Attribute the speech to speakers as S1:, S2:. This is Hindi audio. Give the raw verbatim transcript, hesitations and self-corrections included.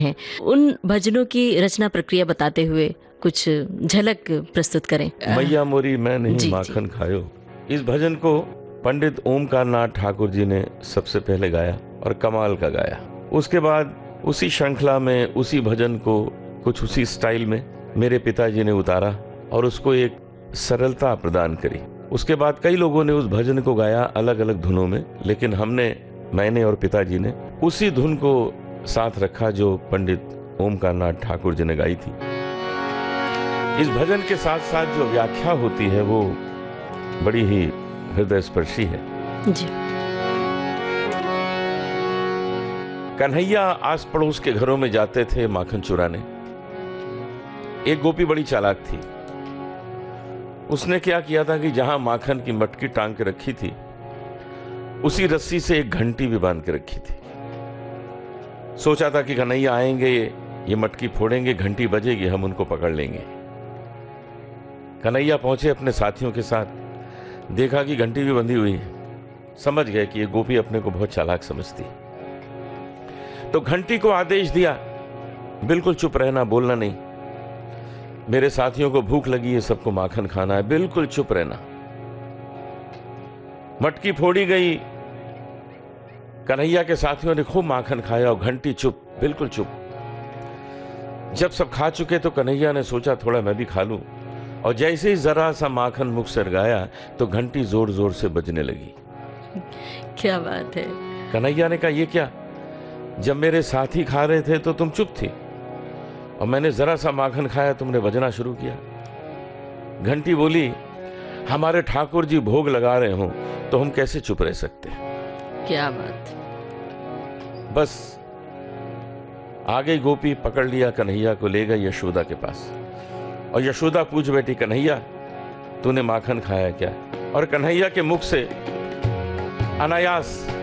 S1: हैं, उन भजनों की रचना प्रक्रिया बताते हुए कुछ झलक प्रस्तुत करें।
S2: मैया मोरी मैं नहीं
S1: जी,
S2: माखन खायो। इस भजन को पंडित ओमकार नाथ ठाकुर जी ने सबसे पहले गाया और कमाल का गाया। उसके बाद उसी श्रृंखला में उसी भजन को कुछ उसी स्टाइल में मेरे पिताजी ने उतारा और उसको एक सरलता प्रदान करी। उसके बाद कई लोगों ने उस भजन को गाया अलग अलग धुनों में, लेकिन हमने मैंने और पिताजी ने उसी धुन को साथ रखा जो पंडित ओमकार नाथ ठाकुर जी ने गाई थी। इस भजन के साथ साथ जो व्याख्या होती है वो बड़ी ही हृदय स्पर्शी है।
S1: जी।
S2: कन्हैया आस पड़ोस के घरों में जाते थे माखन चुराने। एक गोपी बड़ी चालाक थी। उसने क्या किया था कि जहां माखन की मटकी टांग के रखी थी उसी रस्सी से एक घंटी भी बांध के रखी थी। सोचा था कि कन्हैया आएंगे, ये मटकी फोड़ेंगे, घंटी बजेगी, हम उनको पकड़ लेंगे। कन्हैया पहुंचे अपने साथियों के साथ, देखा कि घंटी भी बंधी हुई है। समझ गए कि ये गोपी अपने को बहुत चालाक समझती है, तो घंटी को आदेश दिया, बिल्कुल चुप रहना, बोलना नहीं। मेरे साथियों को भूख लगी है, सबको माखन खाना है, बिल्कुल चुप रहना। मटकी फोड़ी गई, कन्हैया के साथियों ने खूब माखन खाया और घंटी चुप, बिल्कुल चुप। जब सब खा चुके तो कन्हैया ने सोचा थोड़ा मैं भी खा लूं, और जैसे ही जरा सा माखन मुख से गया तो घंटी जोर जोर से बजने लगी।
S1: क्या बात है।
S2: कन्हैया ने कहा ये क्या, जब मेरे साथी खा रहे थे तो तुम चुप थी, और मैंने जरा सा माखन खाया तुमने बजना शुरू किया। घंटी बोली हमारे ठाकुर जी भोग लगा रहे हो तो हम कैसे चुप रह सकते हैं।
S1: क्या बात।
S2: बस आ गई गोपी, पकड़ लिया कन्हैया को, ले गई यशोदा के पास, और यशोदा पूछ बैठी कन्हैया तूने माखन खाया क्या। और कन्हैया के मुख से अनायास